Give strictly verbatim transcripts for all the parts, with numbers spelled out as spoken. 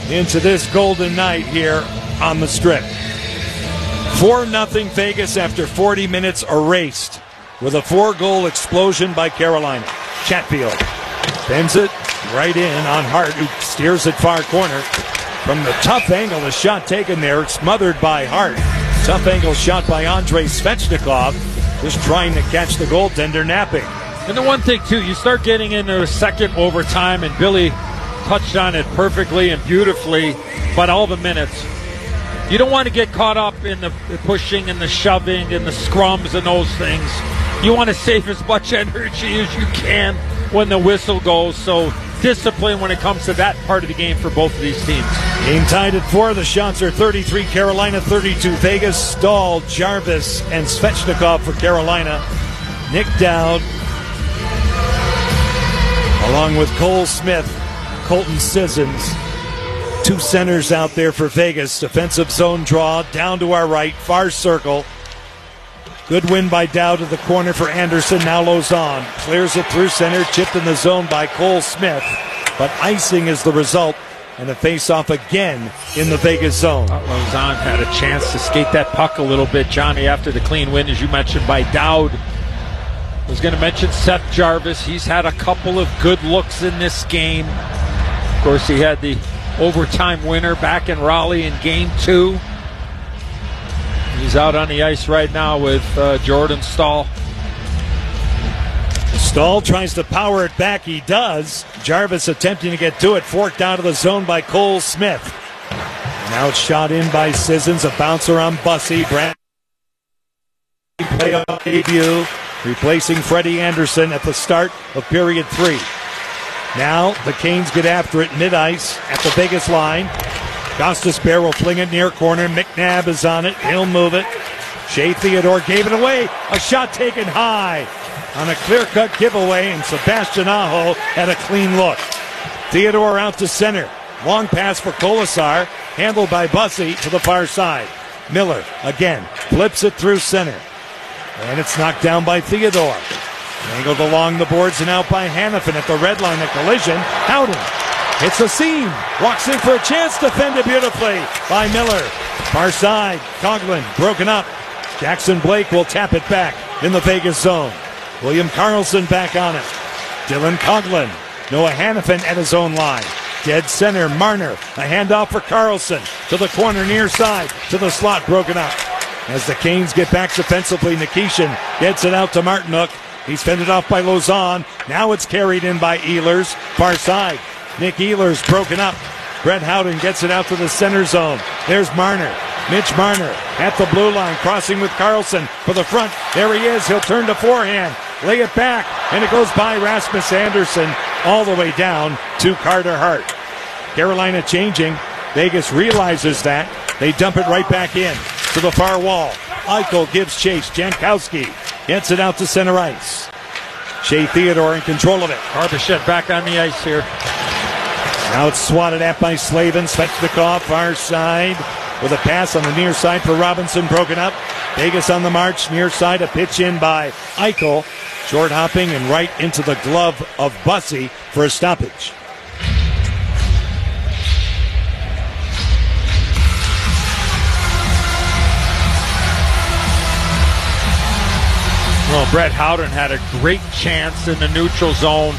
into this golden night here on the Strip. four nothing Vegas after forty minutes erased with a four-goal explosion by Carolina. Chatfield bends it right in on Hart, who steers it far corner. From the tough angle, the shot taken there, smothered by Hart. Tough angle shot by Andrei Svechnikov, just trying to catch the goaltender napping. And the one thing, too, you start getting into a second overtime, and Billy touched on it perfectly and beautifully, but all the minutes. You don't want to get caught up in the pushing and the shoving and the scrums and those things. You want to save as much energy as you can when the whistle goes. So discipline when it comes to that part of the game for both of these teams. Game tied at four. The shots are thirty-three Carolina, thirty-two Vegas. Stahl, Jarvis, and Svechnikov for Carolina. Nick Dowd, along with Cole Smith, Colton Sissons. Two centers out there for Vegas. Defensive zone draw down to our right, far circle. Good win by Dowd to the corner for Anderson. Now Lauzon clears it through center, chipped in the zone by Cole Smith. But icing is the result, and a face-off again in the Vegas zone. Lauzon had a chance to skate that puck a little bit, Johnny, after the clean win, as you mentioned, by Dowd. I was going to mention Seth Jarvis. He's had a couple of good looks in this game. Of course, he had the overtime winner back in Raleigh in game two. He's out on the ice right now with uh, Jordan Stahl. Stahl tries to power it back. He does. Jarvis attempting to get to it. Forked out of the zone by Cole Smith. Now it's shot in by Sissons. A bouncer on Bussy. Brand playoff debut. Replacing Freddie Anderson at the start of period three. Now the Canes get after it mid-ice at the Vegas line. Costas Bear will fling it near corner. McNabb is on it. He'll move it. Shea Theodore gave it away. A shot taken high on a clear-cut giveaway, and Sebastian Aho had a clean look. Theodore out to center. Long pass for Colasar, handled by Bussy to the far side. Miller again flips it through center. And it's knocked down by Theodore. Angled along the boards and out by Hanifin at the red line. A collision. Howden hits a seam. Walks in for a chance. Defended beautifully by Miller. Far side. Coughlin broken up. Jackson Blake will tap it back in the Vegas zone. William Carlson back on it. Dylan Coughlin. Noah Hanifin at his own line. Dead center. Marner. A handoff for Carlson. To the corner near side. To the slot. Broken up. As the Canes get back defensively, Nikishin gets it out to Martinuk. He's fended off by Lauzon. Now it's carried in by Ehlers. Far side. Nick Ehlers broken up. Brett Howden gets it out to the center zone. There's Marner. Mitch Marner at the blue line, crossing with Carlson for the front. There he is. He'll turn to forehand. Lay it back. And it goes by Rasmus Anderson all the way down to Carter Hart. Carolina changing. Vegas realizes that. They dump it right back in to the far wall. Eichel gives chase. Jankowski gets it out to center ice. Shea Theodore in control of it. Barbashev back on the ice here. Now it's swatted at by Slavin. Svechnikov far side with a pass on the near side for Robinson. Broken up. Vegas on the march. Near side, a pitch in by Eichel. Short hopping and right into the glove of Bussy for a stoppage. Well, Brett Howden had a great chance in the neutral zone.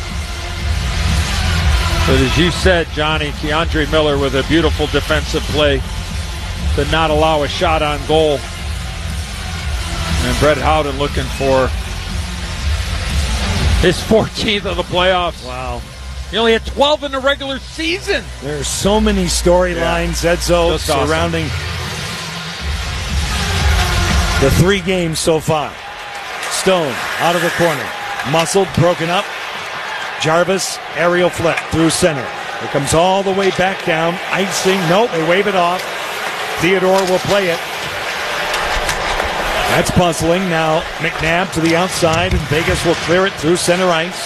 But as you said, Johnny, Keandre Miller with a beautiful defensive play to not allow a shot on goal. And Brett Howden looking for his fourteenth of the playoffs. Wow. He only had twelve in the regular season. There's so many storylines, yeah. Edzo, surrounding awesome. The three games so far. Stone out of the corner. Muscled, broken up. Jarvis, aerial flip through center. It comes all the way back down. Icing. Nope, they wave it off. Theodore will play it. That's puzzling. Now McNabb to the outside, and Vegas will clear it through center ice.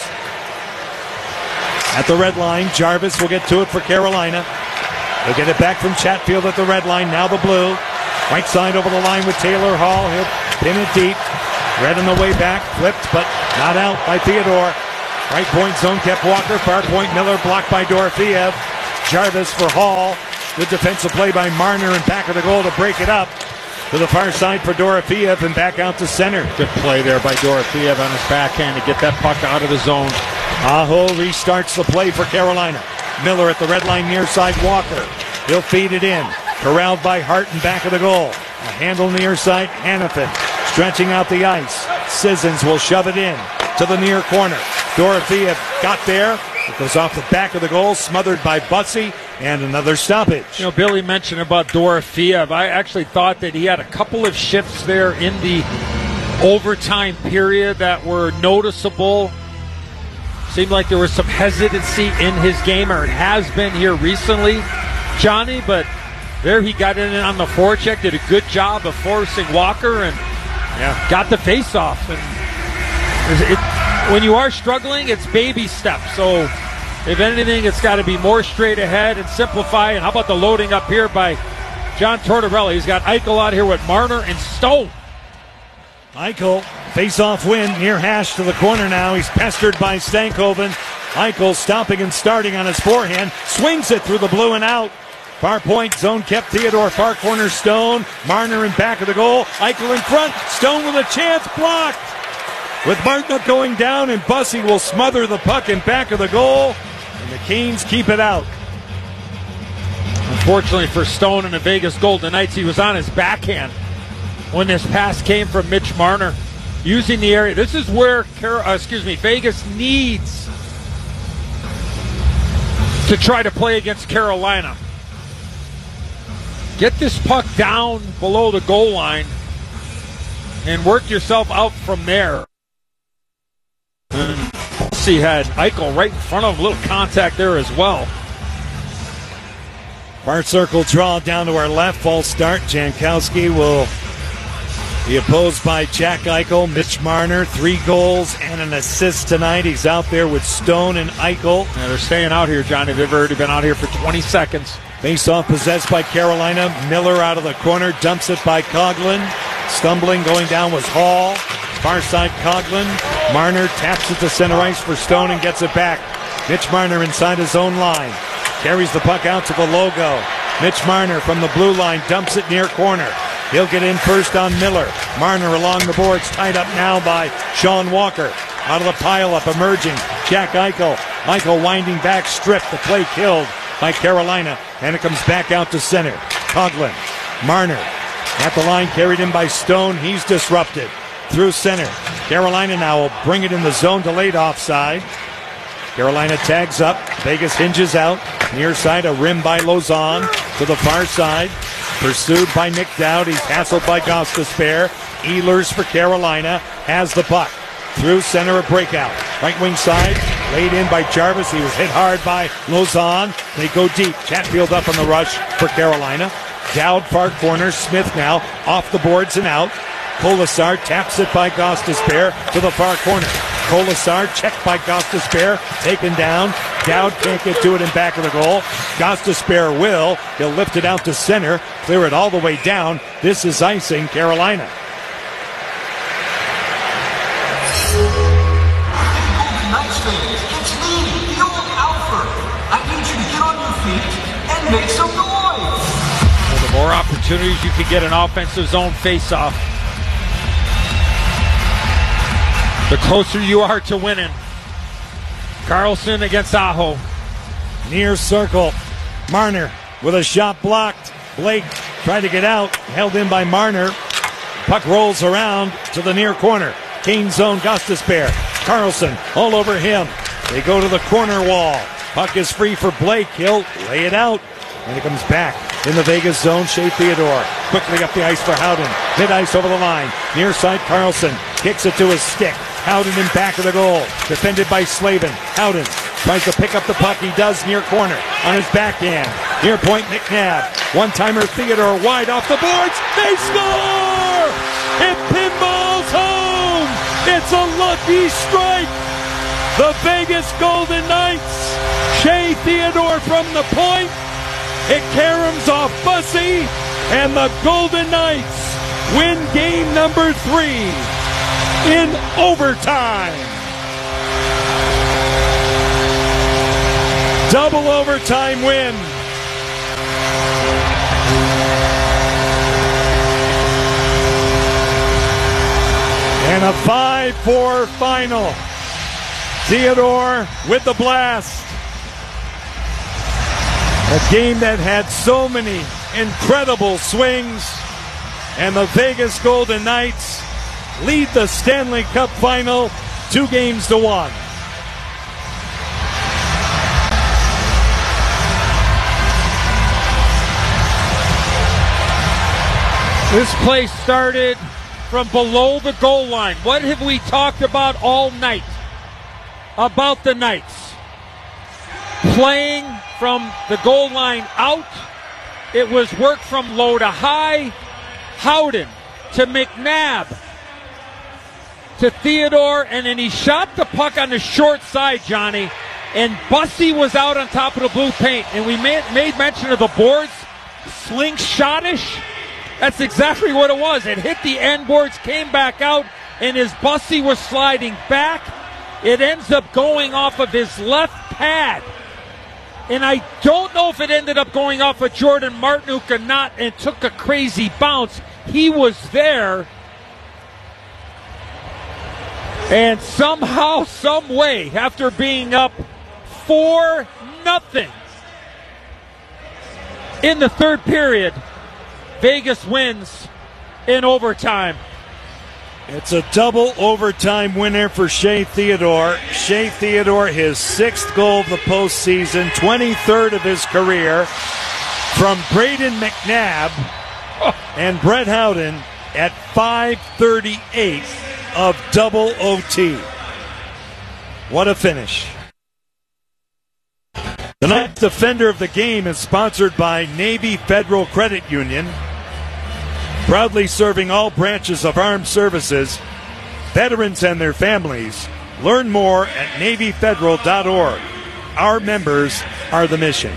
At the red line, Jarvis will get to it for Carolina. They get it back from Chatfield at the red line. Now the blue. Right side over the line with Taylor Hall. He'll pin it deep. Red on the way back, flipped, but not out by Theodore. Right point zone kept Walker. Far point Miller blocked by Dorofeev. Jarvis for Hall. Good defensive play by Marner in back of the goal to break it up. To the far side for Dorofeev and back out to center. Good play there by Dorofeev on his backhand to get that puck out of the zone. Aho restarts the play for Carolina. Miller at the red line near side Walker. He'll feed it in. Corralled by Hart in back of the goal. A handle near side, Hanifin stretching out the ice. Sissons will shove it in to the near corner. Dorofeev got there. It goes off the back of the goal, smothered by Bussey, and another stoppage. You know, Billy mentioned about Dorofeev. I actually thought that he had a couple of shifts there in the overtime period that were noticeable. Seemed like there was some hesitancy in his game, or it has been here recently, Johnny, but there he got in on the forecheck, did a good job of forcing Walker, and yeah, got the face-off. And it, when you are struggling, it's baby steps. So if anything, it's got to be more straight ahead and simplify. And how about the loading up here by John Tortorella? He's got Eichel out here with Marner and Stone. Eichel, face-off win, near hash to the corner now. He's pestered by Stankoven. Eichel stopping and starting on his forehand. Swings it through the blue and out. Far point, zone kept Theodore. Far corner, Stone. Marner in back of the goal. Eichel in front. Stone with a chance. Blocked. With Martinook going down, and Bussey will smother the puck in back of the goal. And the Canes keep it out. Unfortunately for Stone and the Vegas Golden Knights, he was on his backhand when this pass came from Mitch Marner. Using the area. This is where, uh, excuse me, Vegas needs to try to play against Carolina. Get this puck down below the goal line and work yourself out from there. And Bussey had Eichel right in front of him. A little contact there as well. Far circle draw down to our left. False start. Jankowski will be opposed by Jack Eichel. Mitch Marner, three goals and an assist tonight. He's out there with Stone and Eichel. Yeah, they're staying out here, Johnny. They've already been out here for twenty seconds. Face-off possessed by Carolina. Miller out of the corner, dumps it by Coughlin. Stumbling, going down was Hall. Far side Coughlin. Marner taps it to center ice for Stone and gets it back. Mitch Marner inside his own line. Carries the puck out to the logo. Mitch Marner from the blue line dumps it near corner. He'll get in first on Miller. Marner along the boards, tied up now by Sean Walker. Out of the pile-up, emerging, Jack Eichel. Eichel winding back, stripped, the play killed by Carolina, and it comes back out to center. Coughlin, Marner at the line, carried in by Stone. He's disrupted through center. Carolina now will bring it in the zone, delayed offside. Carolina tags up. Vegas hinges out. Near side, a rim by Lauzon to the far side. Pursued by Nick Dowd. He's hassled by Gostisbehere. Ehlers for Carolina has the puck. Through center, a breakout. Right wing side, laid in by Jarvis. He was hit hard by Lauzon. They go deep. Chatfield up on the rush for Carolina. Dowd far corner. Smith now off the boards and out. Colasar taps it by Gostisbehere to the far corner. Colasar checked by Gostisbehere, taken down. Dowd can't get to it in back of the goal. Gostisbehere will. He'll lift it out to center, clear it all the way down. This is icing Carolina. Nice fans, it's me, the old Alfred. I need you to get on your feet and make some noise. Well, the more opportunities you can get an offensive zone face-off, the closer you are to winning. Carlson against Aho. Near circle. Marner with a shot blocked. Blake tried to get out. Held in by Marner. Puck rolls around to the near corner. Kane zone, Gostisbehere. Carlson all over him. They go to the corner wall. Puck is free for Blake. He'll lay it out. And it comes back in the Vegas zone. Shea Theodore quickly up the ice for Howden. Mid-ice over the line. Near side, Carlson kicks it to his stick. Howden in back of the goal. Defended by Slavin. Howden tries to pick up the puck. He does near corner on his backhand. Near point, McNabb. One-timer Theodore wide off the boards. They score! It pinballs home! It's a lucky strike! The Vegas Golden Knights. Shea Theodore from the point. It caroms off Bussey. And the Golden Knights win game number three in overtime. Double overtime win. And a five four final. Theodore with the blast. A game that had so many incredible swings. And the Vegas Golden Knights lead the Stanley Cup final two games to one. This play started from below the goal line. What have we talked about all night about the Knights? Playing from the goal line out. It was work from low to high. Howden to McNabb to Theodore, and then he shot the puck on the short side, Johnny, and Bussy was out on top of the blue paint, and we made, made mention of the boards, slingshot-ish. That's exactly what it was. It hit the end boards, came back out, and as Bussy was sliding back, it ends up going off of his left pad. And I don't know if it ended up going off of Jordan Martinook or not and took a crazy bounce. He was there. And somehow, some way, after being up four nothing in the third period, Vegas wins in overtime. It's a double overtime winner for Shea Theodore. Shea Theodore, his sixth goal of the postseason, twenty-third of his career, from Braden McNabb and Brett Howden at five thirty-eight of double O T. What a finish. The ninth defender of the game is sponsored by Navy Federal Credit Union, proudly serving all branches of armed services, veterans and their families. Learn more at Navy Federal dot org. Our members are the mission.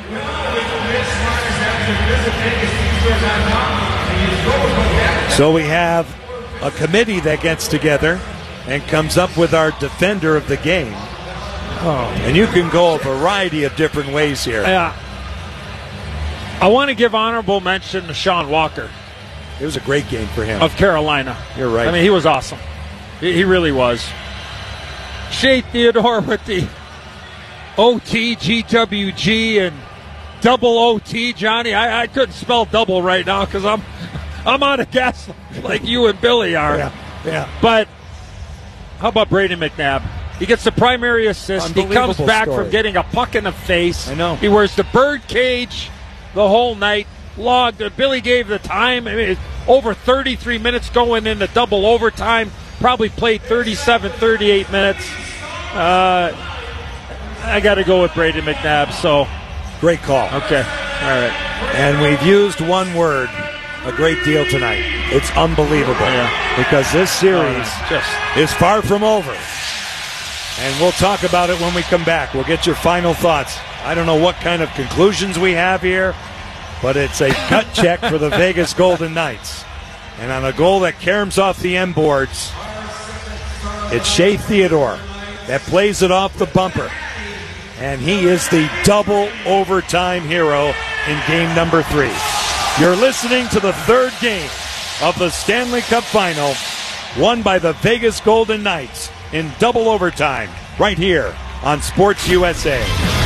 So we have a committee that gets together and comes up with our defender of the game. Oh. And you can go a variety of different ways here. Yeah. I want to give honorable mention to Sean Walker. It was a great game for him. Of Carolina. You're right. I mean, he was awesome. He, he really was. Shea Theodore with the O T, G W G, and double O T, Johnny. I, I couldn't spell double right now because I'm I'm out of gas like you and Billy are. Yeah, yeah. But how about Braden McNabb? He gets the primary assist. He comes back story. from getting a puck in the face. I know. He wears the bird cage the whole night. Logged. Billy gave the time. I mean, over thirty-three minutes going into double overtime. Probably played thirty-seven, thirty-eight minutes. Uh, I got to go with Braden McNabb. So, great call. Okay. All right. And we've used one word a great deal tonight. It's unbelievable. Yeah. Because this series oh, just is far from over. And we'll talk about it when we come back. We'll get your final thoughts. I don't know what kind of conclusions we have here, but it's a gut check for the Vegas Golden Knights. And on a goal that caroms off the end boards, it's Shea Theodore that plays it off the bumper. And he is the double overtime hero in game number three. You're listening to the third game of the Stanley Cup Final, won by the Vegas Golden Knights in double overtime, right here on Sports U S A.